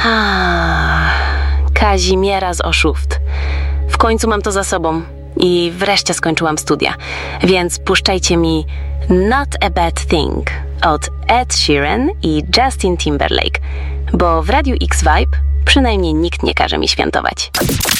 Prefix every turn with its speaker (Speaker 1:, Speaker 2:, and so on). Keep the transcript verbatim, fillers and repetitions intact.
Speaker 1: Kazimiera z Oszuft. W końcu mam to za sobą i wreszcie skończyłam studia. Więc puszczajcie mi Not a Bad Thing od Ed Sheeran i Justin Timberlake, bo w Radiu X Vibe przynajmniej nikt nie każe mi świętować.